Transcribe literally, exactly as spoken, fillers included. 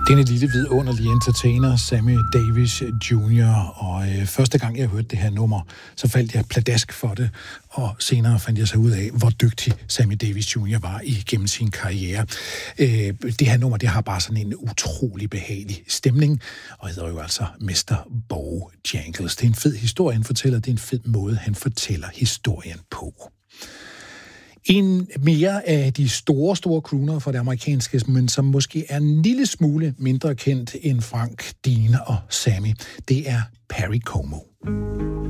Denne lille vidunderlige entertainer, Sammy Davis junior Og øh, første gang, jeg hørte det her nummer, så faldt jeg pladask for det. Og senere fandt jeg så ud af, hvor dygtig Sammy Davis junior var igennem sin karriere. Øh, det her nummer, det har bare sådan en utrolig behagelig stemning. Og hedder jo altså Mister Bojangles. Det er en fed historie, han fortæller. Det er en fed måde, han fortæller historien på. En mere af de store, store crooner for det amerikanske, men som måske er en lille smule mindre kendt end Frank, Dean og Sammy, det er Perry Como.